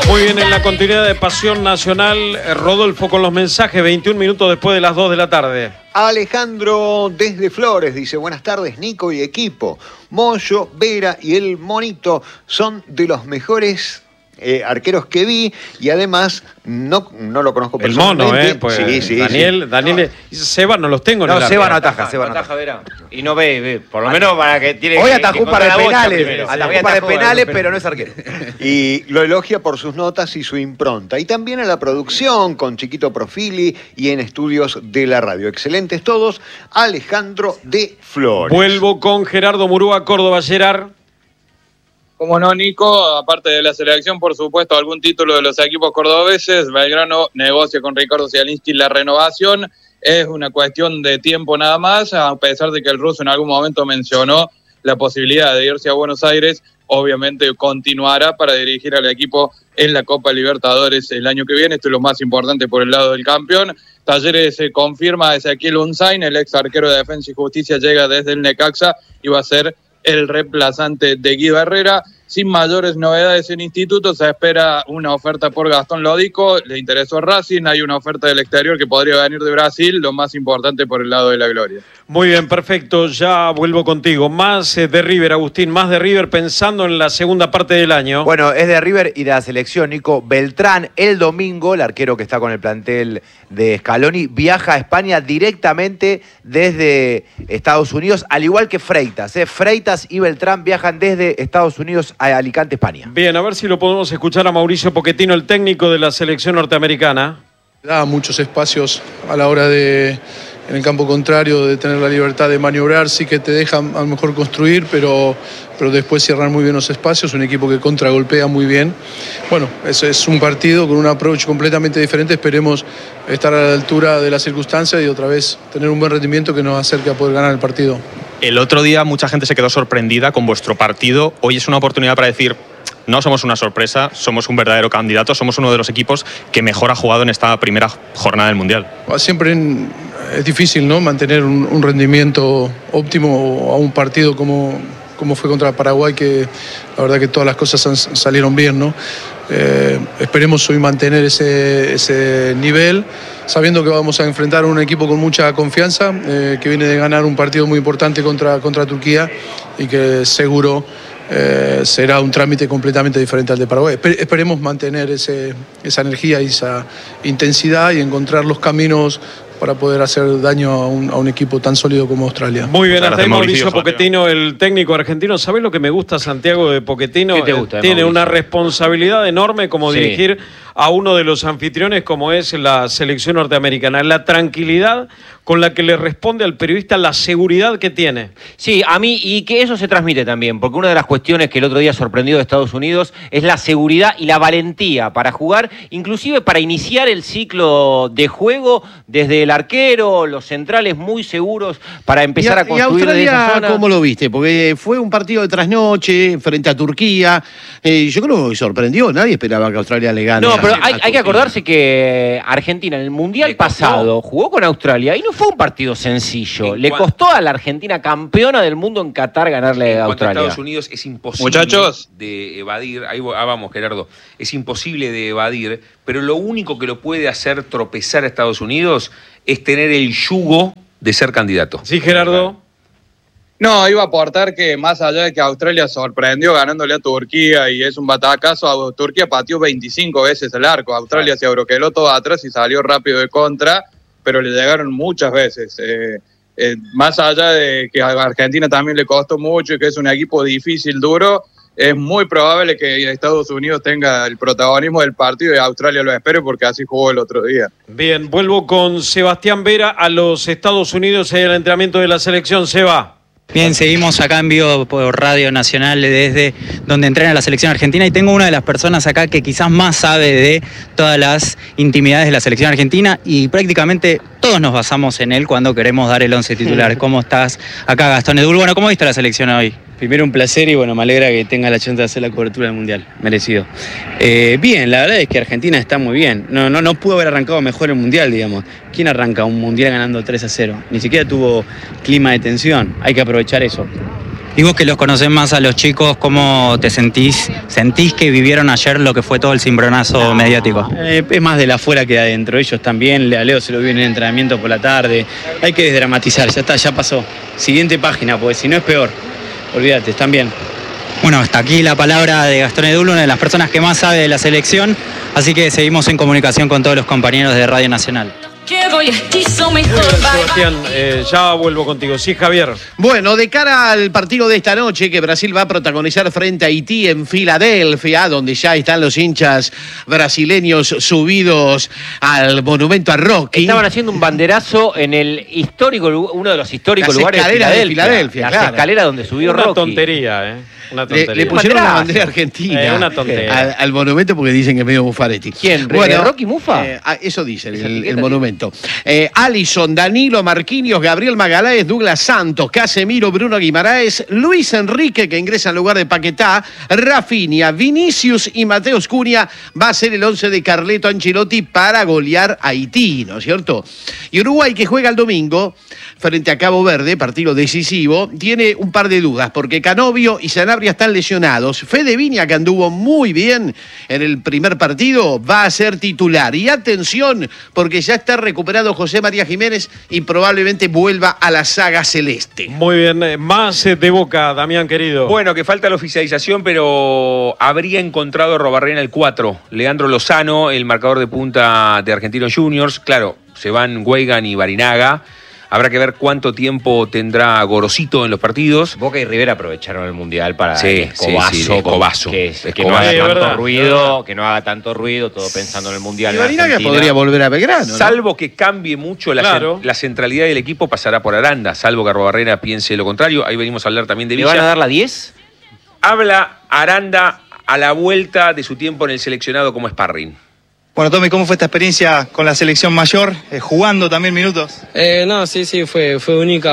Muy bien, en la continuidad de Pasión Nacional, Rodolfo con los mensajes, 21 minutos después de las 2 de la tarde. Alejandro desde Flores dice: buenas tardes, Nico y equipo. Moyo, Vera y el Monito son de los mejores arqueros que vi, y además no lo conozco personalmente. El mono, pues sí, Daniel, Seba no los tengo. No, Seba no ataja, Seba no ataja. Vera. Y no ve, por lo menos para que tiene. Hoy atajó para de penales, atajó para de penales, pero no es arquero. Y lo elogia por sus notas y su impronta. Y también a la producción, con Chiquito Profili y en estudios de la radio. Excelentes todos. Alejandro de Flores. Vuelvo con Gerardo Murúa, Córdoba. Gerard. Como no, Nico, aparte de la selección, por supuesto, algún título de los equipos cordobeses. Belgrano negocia con Ricardo Zielinski la renovación. Es una cuestión de tiempo nada más, a pesar de que el ruso en algún momento mencionó la posibilidad de irse a Buenos Aires. Obviamente continuará para dirigir al equipo en la Copa Libertadores el año que viene. Esto es lo más importante por el lado del campeón. Talleres se confirma a Ezequiel Unzain, el ex arquero de Defensa y Justicia, llega desde el Necaxa y va a ser el reemplazante de Guido Herrera. Sin mayores novedades en Instituto, se espera una oferta por Gastón Lodico, le interesó a Racing, hay una oferta del exterior que podría venir de Brasil, lo más importante por el lado de la gloria. Muy bien, perfecto, ya vuelvo contigo. Más de River, Agustín, más de River pensando en la segunda parte del año. Bueno, es de River y de la selección, Nico. Beltrán, el domingo, el arquero que está con el plantel de Scaloni, viaja a España directamente desde Estados Unidos, al igual que Freitas. Freitas y Beltrán viajan desde Estados Unidos a Alicante, España. Bien, a ver si lo podemos escuchar a Mauricio Pochettino, el técnico de la selección norteamericana. Da muchos espacios a la hora de, en el campo contrario, de tener la libertad de maniobrar. Sí que te dejan a lo mejor construir, pero después cierran muy bien los espacios. Un equipo que contragolpea muy bien. Bueno, es un partido con un approach completamente diferente. Esperemos estar a la altura de las circunstancias y otra vez tener un buen rendimiento que nos acerque a poder ganar el partido. El otro día mucha gente se quedó sorprendida con vuestro partido. Hoy es una oportunidad para decir: no somos una sorpresa, somos un verdadero candidato, somos uno de los equipos que mejor ha jugado en esta primera jornada del Mundial. Siempre es difícil, ¿no?, mantener un rendimiento óptimo a un partido como fue contra Paraguay, que la verdad que todas las cosas salieron bien, ¿no? Esperemos hoy mantener ese nivel, sabiendo que vamos a enfrentar a un equipo con mucha confianza, que viene de ganar un partido muy importante contra Turquía y que seguro será un trámite completamente diferente al de Paraguay. Esperemos mantener esa energía y esa intensidad y encontrar los caminos para poder hacer daño a un equipo tan sólido como Australia. Muy bien, hasta ahí Mauricio Pochettino, el técnico argentino. ¿Sabés lo que me gusta, Santiago, de Pochettino? ¿Qué te gusta, Tiene Mauricio? una responsabilidad enorme como Sí. dirigir a uno de los anfitriones como es la selección norteamericana. La tranquilidad con la que le responde al periodista, la seguridad que tiene. Sí, a mí, y que eso se transmite también, porque una de las cuestiones que el otro día sorprendió de Estados Unidos es la seguridad y la valentía para jugar, inclusive para iniciar el ciclo de juego desde el arquero, los centrales muy seguros para empezar a construir desde esa Australia, zona. ¿cómo lo viste? Porque fue un partido de trasnoche frente a Turquía. Yo creo que sorprendió, nadie esperaba que Australia le gane. No, pero a hay Turquía. que acordarse que Argentina en el Mundial pasado jugó con Australia y no fue un partido sencillo. Le costó a la Argentina, campeona del mundo en Qatar, ganarle a Australia. Estados Unidos es imposible Muchachos. de evadir. Ahí vamos, Gerardo. Es imposible de evadir, pero lo único que lo puede hacer tropezar a Estados Unidos es tener el yugo de ser candidato. Sí, Gerardo. No, iba a aportar que más allá de que Australia sorprendió ganándole a Turquía y es un batacazo, Turquía pateó 25 veces el arco, Australia se abroqueló todo atrás y salió rápido de contra, pero le llegaron muchas veces. Más allá de que a Argentina también le costó mucho y que es un equipo difícil, duro, es muy probable que Estados Unidos tenga el protagonismo del partido y Australia lo espere, porque así jugó el otro día. Bien, vuelvo con Sebastián Vera a los Estados Unidos en el entrenamiento de la selección. Seba. Bien, seguimos acá en vivo por Radio Nacional desde donde entrena la selección argentina y tengo una de las personas acá que quizás más sabe de todas las intimidades de la selección argentina y prácticamente todos nos basamos en él cuando queremos dar el 11 titular. ¿Cómo estás acá, Gastón Edul? Bueno, ¿cómo viste la selección hoy? Primero un placer y bueno, me alegra que tenga la chance de hacer la cobertura del Mundial, merecido. Bien, la verdad es que Argentina está muy bien, no pudo haber arrancado mejor el Mundial, digamos. ¿Quién arranca un Mundial ganando 3-0? Ni siquiera tuvo clima de tensión, hay que aprovechar eso. Y vos que los conocés más a los chicos, ¿cómo te sentís? ¿Sentís que vivieron ayer lo que fue todo el cimbronazo mediático? Es más de la afuera que de adentro. Ellos también, a Leo se lo vio en el entrenamiento por la tarde. Hay que desdramatizar, ya está, ya pasó. Siguiente página, pues si no es peor. Olvídate, están bien. Bueno, hasta aquí la palabra de Gastón Edul, una de las personas que más sabe de la selección, así que seguimos en comunicación con todos los compañeros de Radio Nacional. Sebastián, ya vuelvo contigo. Sí, Javier. Bueno, de cara al partido de esta noche que Brasil va a protagonizar frente a Haití en Filadelfia, donde ya están los hinchas brasileños subidos al monumento a Rocky. Estaban haciendo un banderazo en el histórico, uno de los históricos lugares de Filadelfia. Las escaleras donde subió Una Rocky. Tontería, Una tontería. Le pusieron la bandera argentina una tontería. al monumento porque dicen que es medio Buffaretti. ¿Quién? ¿Rocky Mufa? Eso dice el monumento. Alisson, Danilo, Marquinhos, Gabriel Magalhães, Douglas Santos, Casemiro, Bruno Guimaraes, Luis Enrique, que ingresa en lugar de Paquetá, Rafinha, Vinicius y Mateus Cunha. Va a ser el 11 de Carleto Ancelotti para golear a Haití, ¿no es cierto? Y Uruguay, que juega el domingo frente a Cabo Verde, partido decisivo, tiene un par de dudas, porque Canovio y Sanabria están lesionados. Fede Viña, que anduvo muy bien en el primer partido, va a ser titular. Y atención, porque ya está recuperado José María Jiménez y probablemente vuelva a la saga celeste. Muy bien, más de Boca, Damián querido. Bueno, que falta la oficialización, pero habría encontrado a Robarrena el 4. Leandro Lozano, el marcador de punta de Argentinos Juniors. Claro, se van Weigand y Barinaga. Habrá que ver cuánto tiempo tendrá Gorosito en los partidos. Boca y Rivera aprovecharon el Mundial para Escobazo. Que no haga tanto ruido, que no haga tanto ruido, todo pensando en el Mundial. Y Barinaga podría volver a Belgrano, ¿no? Salvo que cambie mucho la centralidad del equipo, pasará por Aranda, salvo que Arbobarrena piense lo contrario. Ahí venimos a hablar también de Villa. ¿Le van a dar la 10? Habla Aranda a la vuelta de su tiempo en el seleccionado como sparring. Bueno, Tommy, ¿cómo fue esta experiencia con la selección mayor? ¿Jugando también minutos? No, sí, fue única,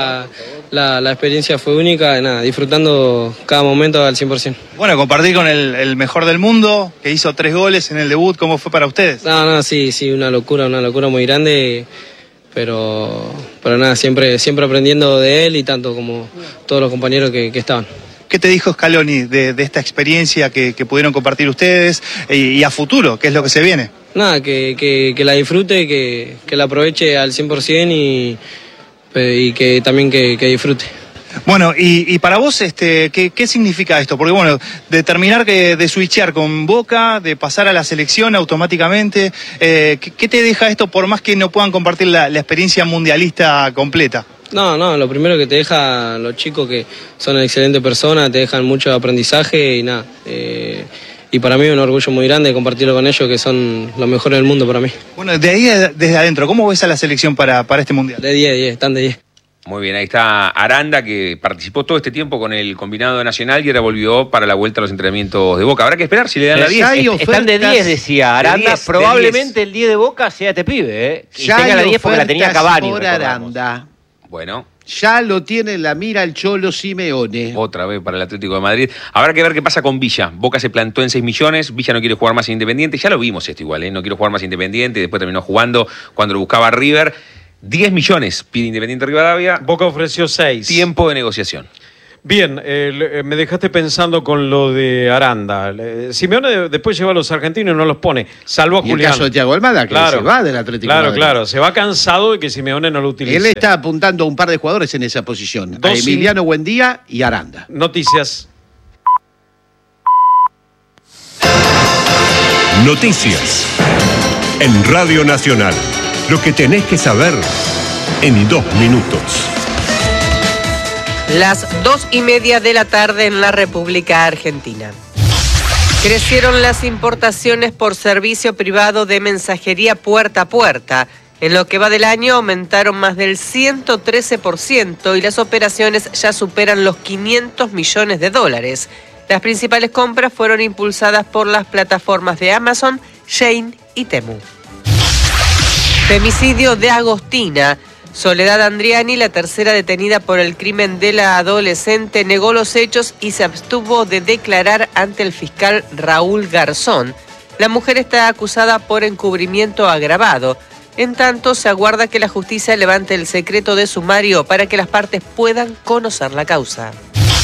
la experiencia fue única, nada, disfrutando cada momento al 100%. Bueno, compartir con el mejor del mundo, que hizo 3 goles en el debut, ¿cómo fue para ustedes? No, sí, una locura muy grande, pero nada, siempre aprendiendo de él y tanto como todos los compañeros que estaban. ¿Qué te dijo Scaloni de esta experiencia que pudieron compartir ustedes y a futuro? ¿Qué es lo que se viene? Nada, que la disfrute, que la aproveche al 100% y que también que disfrute. Bueno, y para vos, ¿qué significa esto? Porque bueno, de terminar de switchear con Boca, de pasar a la selección automáticamente, ¿qué te deja esto por más que no puedan compartir la experiencia mundialista completa? No, lo primero que te deja los chicos que son excelentes personas, te dejan mucho aprendizaje y nada. Y para mí es un orgullo muy grande compartirlo con ellos, que son los mejores del mundo para mí. Bueno, de ahí desde adentro, ¿cómo ves a la selección para este Mundial? De 10, están de 10. Muy bien, ahí está Aranda, que participó todo este tiempo con el combinado nacional y ahora volvió para la vuelta a los entrenamientos de Boca. Habrá que esperar si le dan la 10. Están de 10, decía Aranda. Probablemente el 10 de Boca sea este pibe, Y tenga la 10 porque la tenía Cavani. Por Aranda. Bueno. Ya lo tiene en la mira el Cholo Simeone. Otra vez para el Atlético de Madrid. Habrá que ver qué pasa con Villa. Boca se plantó en 6 millones. Villa no quiere jugar más Independiente. Ya lo vimos esto igual, No quiero jugar más Independiente. Después terminó jugando cuando lo buscaba River. 10 millones pide Independiente Rivadavia. Boca ofreció 6. Tiempo de negociación. Bien, me dejaste pensando con lo de Aranda. Simeone después lleva a los argentinos y no los pone, salvo a Julián. El caso de Thiago Almada, que se va del Atlético de Madrid. Claro, se va cansado de que Simeone no lo utilice. Él está apuntando a un par de jugadores en esa posición, a Emiliano Buendía y Aranda. Noticias. Noticias. En Radio Nacional. Lo que tenés que saber en 2 minutos. Las 2:30 de la tarde en la República Argentina. Crecieron las importaciones por servicio privado de mensajería puerta a puerta. En lo que va del año aumentaron más del 113% y las operaciones ya superan los $500 millones. Las principales compras fueron impulsadas por las plataformas de Amazon, Shein y Temu. Femicidio de Agostina. Soledad Andriani, la tercera detenida por el crimen de la adolescente, negó los hechos y se abstuvo de declarar ante el fiscal Raúl Garzón. La mujer está acusada por encubrimiento agravado. En tanto, se aguarda que la justicia levante el secreto de sumario para que las partes puedan conocer la causa.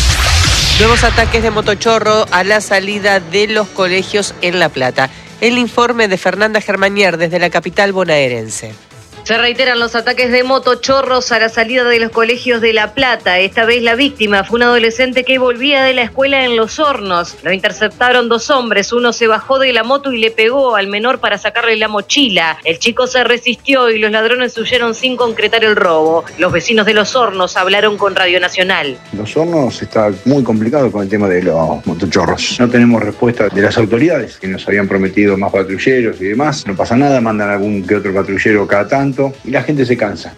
Nuevos ataques de motochorro a la salida de los colegios en La Plata. El informe de Fernanda Germanier desde la capital bonaerense. Se reiteran los ataques de motochorros a la salida de los colegios de La Plata. Esta vez la víctima fue un adolescente que volvía de la escuela en Los Hornos. Lo interceptaron 2 hombres. Uno se bajó de la moto y le pegó al menor para sacarle la mochila. El chico se resistió y los ladrones huyeron sin concretar el robo. Los vecinos de Los Hornos hablaron con Radio Nacional. Los Hornos está muy complicado con el tema de los motochorros. No tenemos respuesta de las autoridades, que nos habían prometido más patrulleros y demás. No pasa nada, mandan algún que otro patrullero cada tanto. Y la gente se cansa.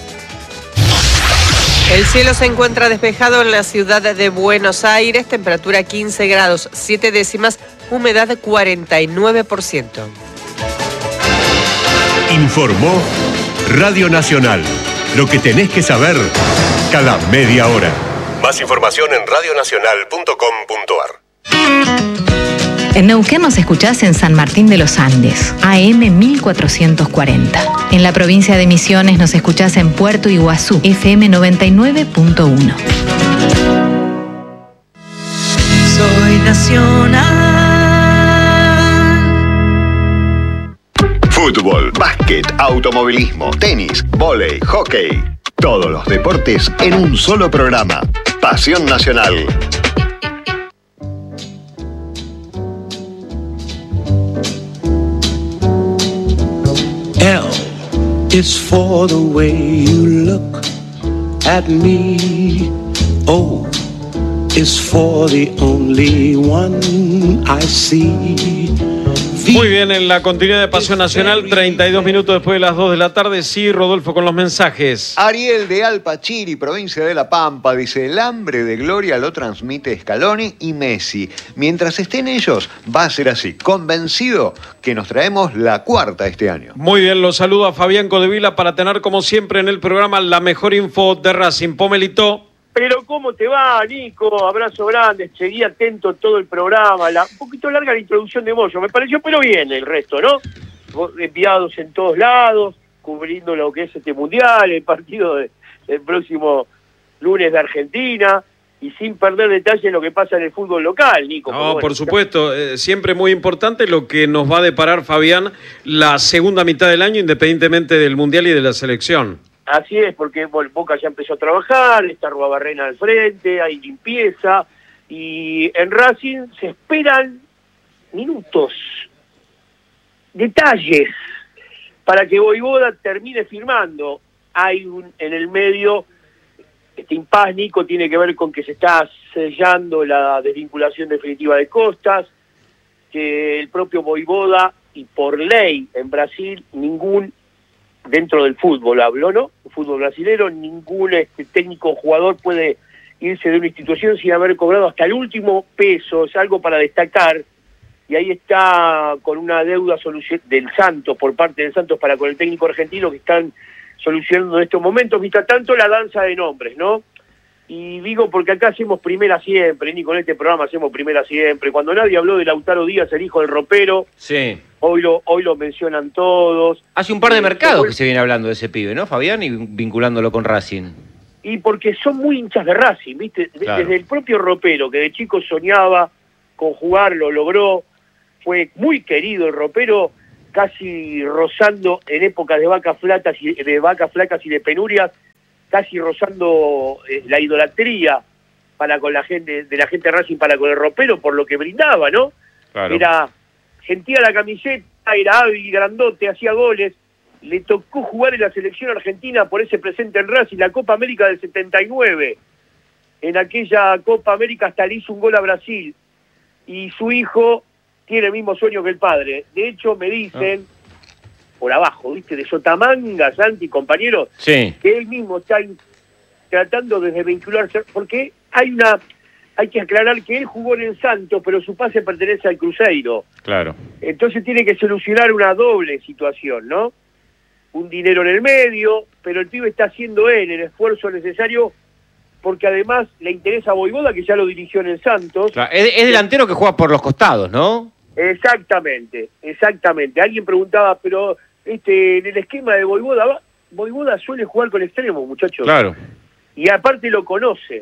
El cielo se encuentra despejado en la ciudad de Buenos Aires, temperatura 15 grados 7 décimas, humedad 49%. Informó Radio Nacional. Lo que tenés que saber cada media hora. Más información en radionacional.com.ar. En Neuquén nos escuchás en San Martín de los Andes, AM 1440. En la provincia de Misiones nos escuchás en Puerto Iguazú, FM 99.1. Soy nacional. Fútbol, básquet, automovilismo, tenis, vóley, hockey. Todos los deportes en un solo programa. Pasión Nacional. L is for the way you look at me. O is for the only one I see. Muy bien, en la continuidad de Pasión Nacional, 32 minutos después de las 2 de la tarde. Sí, Rodolfo, con los mensajes. Ariel de Alpachiri, provincia de La Pampa, dice: el hambre de gloria lo transmite Scaloni y Messi. Mientras estén ellos, va a ser así. Convencido que nos traemos la 4ª este año. Muy bien, los saludo a Fabián Codevila para tener, como siempre, en el programa la mejor info de Racing. Pomelito. Pero ¿cómo te va, Nico? Abrazo grande, seguí atento todo el programa. Un poquito larga la introducción de Moyo, me pareció, pero bien el resto, ¿no? Enviados en todos lados, cubriendo lo que es este Mundial, el partido del próximo lunes de Argentina, y sin perder detalle en lo que pasa en el fútbol local, Nico. No, por supuesto, siempre muy importante lo que nos va a deparar, Fabián, la segunda mitad del año, independientemente del Mundial y de la selección. Así es, porque Boca ya empezó a trabajar, está Ruabarrena al frente, hay limpieza, y en Racing se esperan minutos, detalles, para que Voivoda termine firmando. Hay en el medio, este impas, Nico, tiene que ver con que se está sellando la desvinculación definitiva de Costas, que el propio Voivoda, y por ley en Brasil, dentro del fútbol hablo, ¿no? El fútbol brasilero, ningún técnico jugador puede irse de una institución sin haber cobrado hasta el último peso. Es algo para destacar, y ahí está con una deuda del Santos, por parte del Santos para con el técnico argentino, que están solucionando en estos momentos. Mientras tanto, la danza de nombres, ¿no? Y digo porque acá hacemos primera siempre, ni con este programa hacemos primera siempre. Cuando nadie habló de Lautaro Díaz, el hijo del ropero, sí, hoy lo mencionan todos. Hace un par de mercados que se viene hablando de ese pibe, ¿no, Fabián? Y vinculándolo con Racing. Y porque son muy hinchas de Racing, ¿viste? Claro. Desde el propio ropero, que de chico soñaba con jugar, lo logró, fue muy querido el ropero, casi rozando en épocas de vacas flacas y de penurias, casi rozando la idolatría para con la gente, de la gente de Racing para con el ropero, por lo que brindaba, ¿no? Claro. Sentía la camiseta, era hábil, grandote, hacía goles. Le tocó jugar en la selección argentina por ese presente en Racing, la Copa América del 79. En aquella Copa América hasta le hizo un gol a Brasil. Y su hijo tiene el mismo sueño que el padre. De hecho, me dicen, por abajo, ¿viste? De Sotamanga, Santi, compañeros, sí, que él mismo está tratando de vincularse, porque hay que aclarar que él jugó en el Santos, pero su pase pertenece al Cruzeiro. Claro. Entonces tiene que solucionar una doble situación, ¿no? Un dinero en el medio, pero el pibe está haciendo él el esfuerzo necesario, porque además le interesa a Voivoda, que ya lo dirigió en el Santos. Claro, es delantero que juega por los costados, ¿no? Exactamente. Alguien preguntaba, pero en el esquema de Voivoda suele jugar con extremos, muchachos. Claro. Y aparte lo conoce.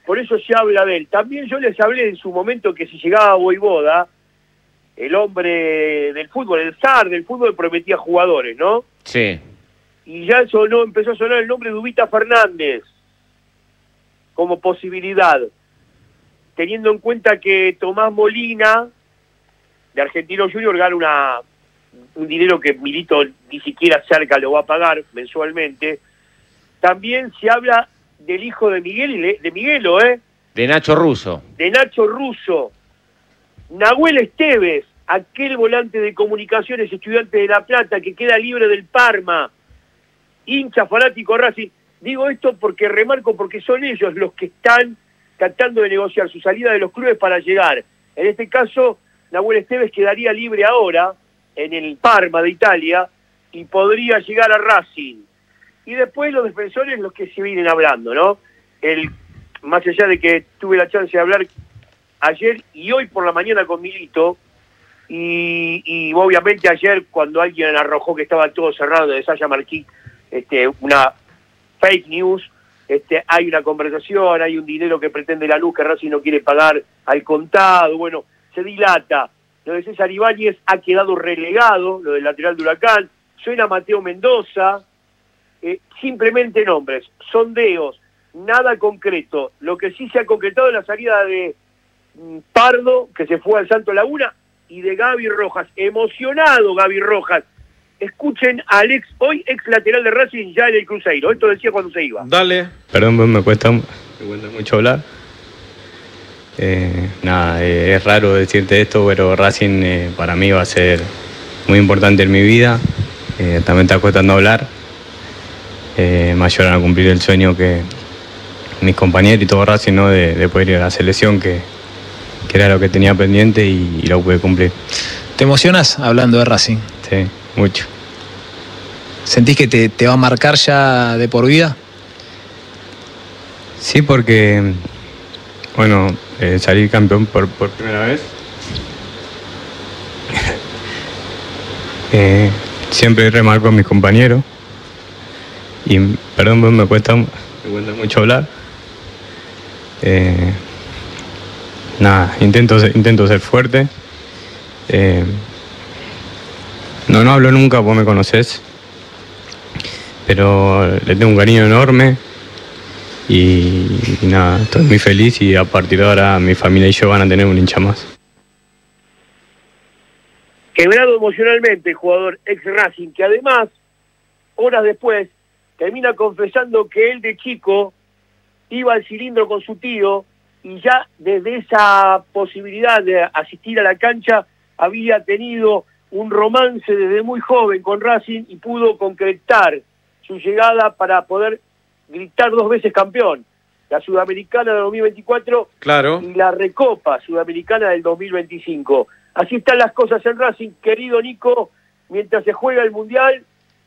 por eso se habla de él. También yo les hablé en su momento que si llegaba Vojvoda, el hombre del fútbol, el zar del fútbol, prometía jugadores, ¿no? Sí. Y ya empezó a sonar el nombre de Ubita Fernández como posibilidad, teniendo en cuenta que Tomás Molina, de Argentino Junior, gana un dinero que Milito ni siquiera cerca lo va a pagar mensualmente. También se habla del hijo de Miguelo, De Nacho Russo. De Nacho Russo. Nahuel Esteves, aquel volante de Comunicaciones, Estudiantes de La Plata, que queda libre del Parma, hincha fanático Racing. Digo esto porque remarco, porque son ellos los que están tratando de negociar su salida de los clubes para llegar. En este caso, Nahuel Esteves quedaría libre ahora en el Parma de Italia y podría llegar a Racing. Y después los defensores, los que se vienen hablando, ¿no? Más allá de que tuve la chance de hablar ayer y hoy por la mañana con Milito, y obviamente ayer cuando alguien arrojó que estaba todo cerrado de Sasha Marquí, una fake news, hay una conversación, hay un dinero que pretende Lanús que Racing no quiere pagar al contado, bueno, se dilata. Lo de César Ibáñez ha quedado relegado, lo del lateral de Huracán, suena Mateo Mendoza, simplemente nombres, sondeos, nada concreto. Lo que sí se ha concretado es la salida de Pardo, que se fue al Santo Laguna, y de Gaby Rojas. Emocionado Gaby Rojas. Escuchen al hoy ex lateral de Racing ya en el Cruzeiro. Esto decía cuando se iba. Dale. Perdón, me cuesta mucho hablar. Es raro decirte esto, pero Racing para mí va a ser muy importante en mi vida. También está costando hablar. Me ayudaron a cumplir el sueño que mis compañeros y todo Racing, ¿no? de poder ir a la selección, que era lo que tenía pendiente y lo pude cumplir. ¿Te emocionas hablando de Racing? Sí, mucho. ¿Sentís que te va a marcar ya de por vida? Sí, porque, salir campeón por primera vez. Siempre remarco a mis compañeros. Y, perdón, me cuesta mucho hablar. Intento ser fuerte. No hablo nunca, vos me conocés. Pero le tengo un cariño enorme. Y estoy muy feliz y a partir de ahora mi familia y yo van a tener un hincha más. Quebrado emocionalmente el jugador ex Racing, que además, horas después, termina confesando que él de chico iba al cilindro con su tío y ya desde esa posibilidad de asistir a la cancha había tenido un romance desde muy joven con Racing y pudo concretar su llegada para poder gritar 2 veces campeón, la Sudamericana del 2024 claro, y la Recopa Sudamericana del 2025. Así están las cosas en Racing, querido Nico, mientras se juega el Mundial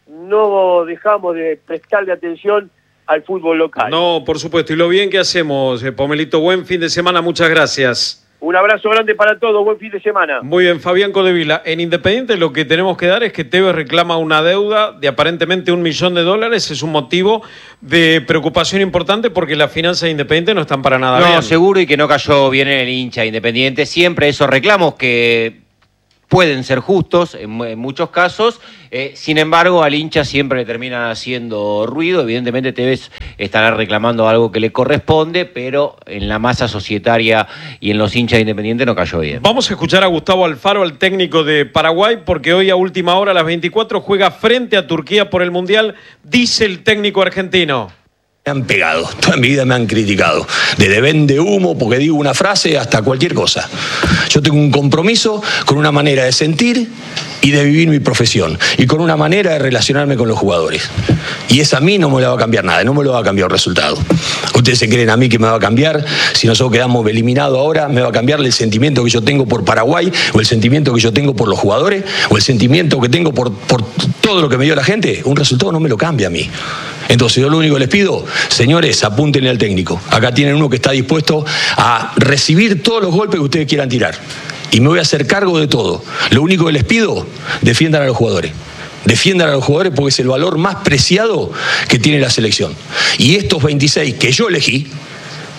no dejamos de prestarle atención al fútbol local. No, por supuesto, y lo bien que hacemos, Pomelito, buen fin de semana, muchas gracias. Un abrazo grande para todos, buen fin de semana. Muy bien, Fabián Codevila. En Independiente lo que tenemos que dar es que Tevez reclama una deuda de aparentemente $1 millón. Es un motivo de preocupación importante porque las finanzas de Independiente no están para nada bien. No, seguro, y que no cayó bien en el hincha Independiente. Siempre esos reclamos que pueden ser justos en muchos casos, sin embargo al hincha siempre le terminan haciendo ruido. Evidentemente Tevez estará reclamando algo que le corresponde, pero en la masa societaria y en los hinchas de Independiente no cayó bien. Vamos a escuchar a Gustavo Alfaro, al técnico de Paraguay, porque hoy a última hora a las 24 juega frente a Turquía por el Mundial, dice el técnico argentino. Me han pegado, toda mi vida me han criticado, desde vende humo porque digo una frase hasta cualquier cosa. Yo tengo un compromiso con una manera de sentir y de vivir mi profesión y con una manera de relacionarme con los jugadores. Y esa a mí no me la va a cambiar nada, no me lo va a cambiar el resultado. Ustedes se creen a mí que me va a cambiar, si nosotros quedamos eliminados ahora, me va a cambiar el sentimiento que yo tengo por Paraguay, o el sentimiento que yo tengo por los jugadores, o el sentimiento que tengo por todo lo que me dio la gente. Un resultado no me lo cambia a mí. Entonces yo lo único que les pido, señores, apúntenle al técnico. Acá tienen uno que está dispuesto a recibir todos los golpes que ustedes quieran tirar. Y me voy a hacer cargo de todo. Lo único que les pido, defiendan a los jugadores. Defiendan a los jugadores porque es el valor más preciado que tiene la selección. Y estos 26 que yo elegí,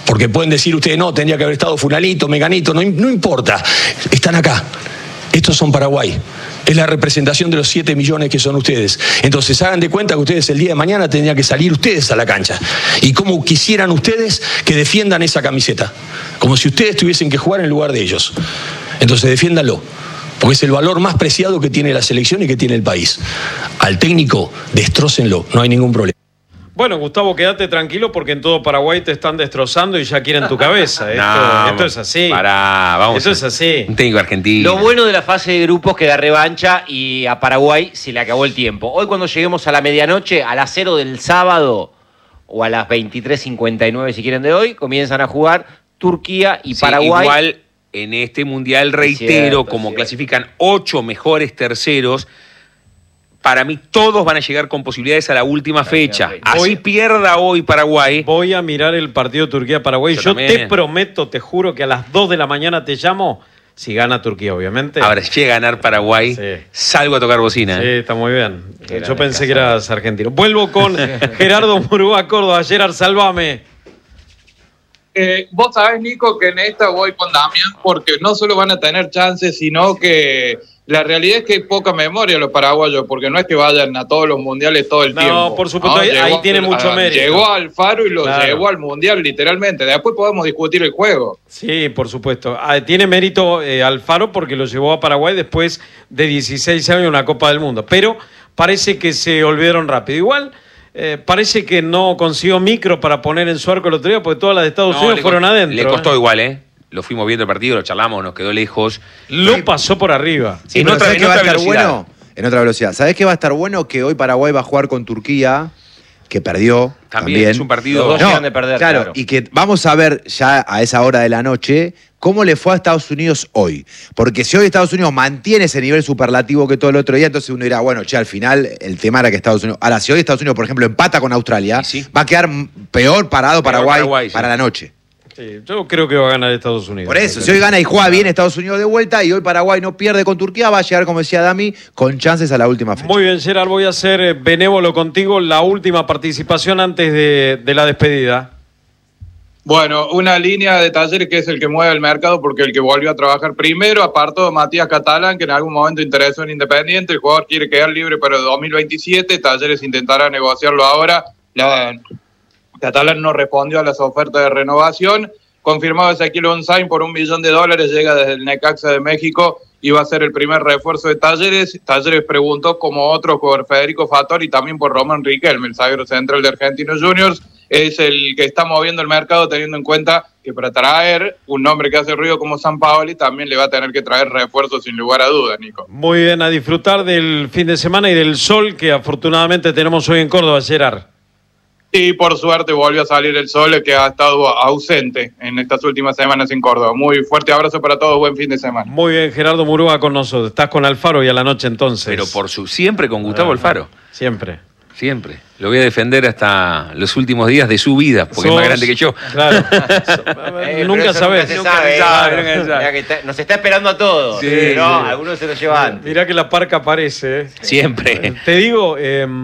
Porque pueden decir ustedes, no, tendría que haber estado fulanito, meganito, no importa. Están acá. Estos son Paraguay. Es la representación de los 7 millones que son ustedes. Entonces hagan de cuenta que ustedes el día de mañana tendrían que salir ustedes a la cancha. Y como quisieran ustedes que defiendan esa camiseta. Como si ustedes tuviesen que jugar en lugar de ellos. Entonces defiéndanlo. Porque es el valor más preciado que tiene la selección y que tiene el país. Al técnico, destrócenlo, no hay ningún problema. Bueno, Gustavo, quédate tranquilo porque en todo Paraguay te están destrozando y ya quieren tu cabeza. Esto es así. Vamos. Esto es así. Un técnico argentino. Lo bueno de la fase de grupos que da revancha y a Paraguay se le acabó el tiempo. Hoy cuando lleguemos a la medianoche, a las 0 del sábado o a las 23:59 si quieren de hoy, comienzan a jugar Turquía y Paraguay. Igual en este mundial, reitero, como clasifican 8 mejores terceros, para mí todos van a llegar con posibilidades a la última fecha. Así pierda hoy Paraguay. Voy a mirar el partido Turquía-Paraguay. Yo te prometo, te juro que a las 2 de la mañana te llamo. Si gana Turquía, obviamente. Ahora, si llega a ganar Paraguay, salgo a tocar bocina. Sí, está muy bien. Yo pensé que eras argentino. Vuelvo con Gerardo Murúa, Córdoba. Gerard, sálvame. Vos sabés, Nico, que en esta voy con Damián porque no solo van a tener chances, sino que la realidad es que hay poca memoria los paraguayos, porque no es que vayan a todos los mundiales todo el tiempo. No, por supuesto, ahí tiene mucho mérito. Llegó Alfaro y lo llevó al mundial, literalmente. Después podemos discutir el juego. Sí, por supuesto. Tiene mérito Alfaro porque lo llevó a Paraguay después de 16 años en una Copa del Mundo. Pero parece que se olvidaron rápido. Igual, parece que no consiguió micro para poner en su arco el otro día, porque todas las de Estados Unidos fueron adentro. Le costó igual, ¿eh? Lo fuimos viendo el partido, lo charlamos, nos quedó lejos. Lo pasó por arriba. Sí, en otra velocidad. En otra velocidad. ¿Sabés qué va a estar bueno? Que hoy Paraguay va a jugar con Turquía, que perdió. También es un partido. Los dos llegan de perder, claro. Y que vamos a ver ya a esa hora de la noche cómo le fue a Estados Unidos hoy. Porque si hoy Estados Unidos mantiene ese nivel superlativo que todo el otro día, entonces uno dirá, bueno, al final el tema era que Estados Unidos... Ahora, si hoy Estados Unidos, por ejemplo, empata con Australia, va a quedar peor parado Paraguay para la noche. Sí, yo creo que va a ganar Estados Unidos. Por eso, si hoy gana y juega bien Estados Unidos de vuelta y hoy Paraguay no pierde con Turquía, va a llegar, como decía Dami, con chances a la última fecha. Muy bien, Gerard, voy a ser benévolo contigo. La última participación antes de la despedida. Bueno, una línea de Talleres que es el que mueve el mercado porque el que volvió a trabajar primero, apartó a Matías Catalán, que en algún momento interesó en Independiente. El jugador quiere quedar libre para el 2027. Talleres intentará negociarlo ahora. Catalán no respondió a las ofertas de renovación. Confirmado Ezequiel Onzain por $1 millón, llega desde el Necaxa de México y va a ser el primer refuerzo de Talleres. Talleres preguntó como otro por Federico Fattori y también por Román Riquelme, el zaguero central de Argentinos Juniors. Es el que está moviendo el mercado, teniendo en cuenta que para traer un nombre que hace ruido como Sampaoli también le va a tener que traer refuerzos sin lugar a dudas, Nico. Muy bien, a disfrutar del fin de semana y del sol que afortunadamente tenemos hoy en Córdoba, Gerard. Y por suerte volvió a salir el sol, que ha estado ausente en estas últimas semanas en Córdoba. Muy fuerte abrazo para todos, buen fin de semana. Muy bien, Gerardo Murúa con nosotros. Estás con Alfaro y a la noche entonces. Pero siempre con Gustavo Alfaro. Siempre. Siempre. Lo voy a defender hasta los últimos días de su vida, porque es más grande que yo. Claro. Nunca sabes. Nos está esperando a todos. Sí, pero sí. algunos se lo llevan. Mirá que la parca aparece. Siempre. Te digo,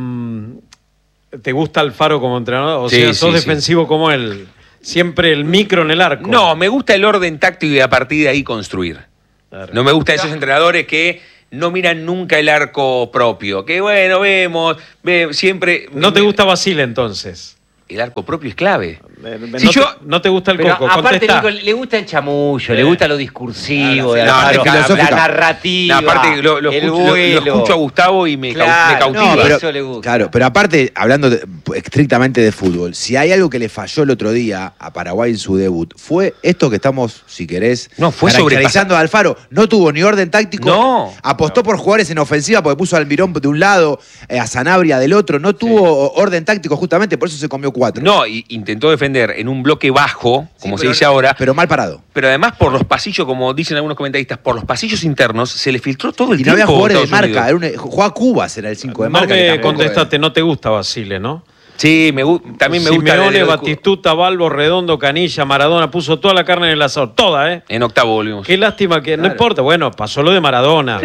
¿te gusta Alfaro como entrenador? O sea, sos defensivo como él. Siempre el micro en el arco. No, me gusta el orden táctico y a partir de ahí construir. Claro. No me gustan esos entrenadores que no miran nunca el arco propio. Que bueno, vemos siempre... ¿No te gusta Basile entonces? El arco propio es clave. No te gusta el pero coco, aparte, Nico, le gusta el chamullo, le gusta lo discursivo, la narrativa, aparte lo escucho a Gustavo y me cautiva. Eso le gusta. Claro, pero aparte, hablando estrictamente de fútbol, si hay algo que le falló el otro día a Paraguay en su debut, fue esto que estamos, si querés, caracterizando a Alfaro. No tuvo ni orden táctico, apostó por jugadores en ofensiva porque puso a Almirón de un lado, a Sanabria del otro, no tuvo orden táctico justamente, por eso se comió 4. No, intentó defender en un bloque bajo, como se dice ahora. Pero mal parado. Pero además por los pasillos, como dicen algunos comentaristas, por los pasillos internos se le filtró todo el tiempo. Y no había jugadores de marca, jugaba Cubas, era el 5 de marca. No me contestaste, no te gusta Basile, ¿no? Sí, también me gusta. Simeone, Batistuta, Balbo, Redondo, Canilla, Maradona, puso toda la carne en el asador, toda, ¿eh? En octavo volvimos. Qué lástima que, no importa, bueno, pasó lo de Maradona. Sí.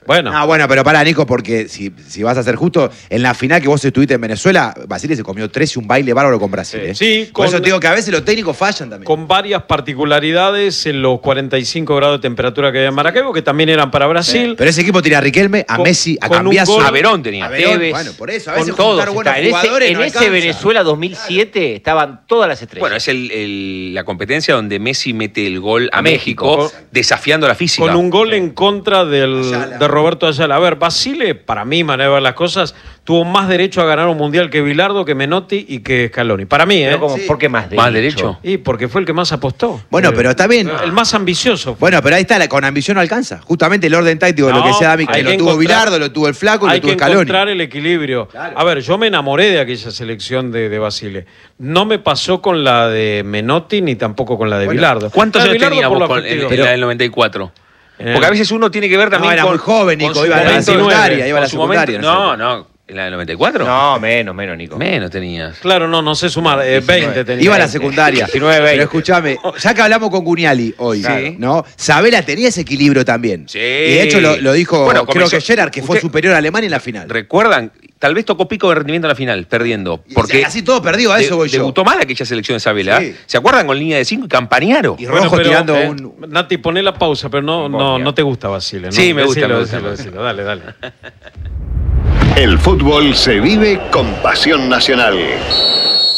Bueno. No, bueno, pero pará, Nico, porque si vas a ser justo, en la final que vos estuviste en Venezuela, Basile se comió 3 y un baile bárbaro con Brasil. Sí, por eso te digo que a veces los técnicos fallan también. Con varias particularidades en los 45 grados de temperatura que había en Maracaibo, que también eran para Brasil. Pero ese equipo tenía a Riquelme, a Messi, a Cambiaso. A Verón tenía. Tevez. Bueno, por eso, a veces Todos juntar buenos en jugadores ese, no en ese alcanza. Venezuela 2007 estaban todas las estrellas. Bueno, es la competencia donde Messi mete el gol a México, desafiando la física. Con un gol en contra de Roberto Ayala. A ver, Basile, para mí, manera de ver las cosas, tuvo más derecho a ganar un mundial que Bilardo, que Menotti y que Scaloni. Para mí, ¿eh? ¿Por qué más derecho? ¿Más derecho? Y porque fue el que más apostó. Bueno, pero está bien. El más ambicioso. Bueno, pero ahí está, con ambición no alcanza. Justamente el orden táctico de lo que decía Dami, que lo tuvo Bilardo, lo tuvo el Flaco y lo tuvo Scaloni. Hay que encontrar el equilibrio. Claro. A ver, yo me enamoré de aquella selección de Basile. No me pasó con la de Menotti ni tampoco con la de Bilardo. ¿Cuántos años teníamos en la del 94? Porque a veces uno tiene que ver también era con... muy joven, Nico, iba a la secundaria. No, ¿en la del 94? No, menos, Nico. Menos tenías. Claro, no sé sumar, 20 tenía. Iba a la secundaria. 19, 20. Pero escúchame, ya que hablamos con Cuniali hoy, ¿no? Sabela tenía ese equilibrio también. Sí. Y de hecho lo dijo, creo que Gerard, que fue superior a Alemania en la final. ¿Recuerdan? Tal vez tocó pico de rendimiento en la final, perdiendo. Porque así todo perdido, a eso voy yo. Debutó mal aquella selección de Sabela. Sí. ¿Se acuerdan con línea de 5 y Campagnaro? Y Rojo tirando un... Nati, poné la pausa, pero no te gusta Basile, ¿no? Sí, me gusta. Decilo. Dale. El fútbol se vive con pasión nacional.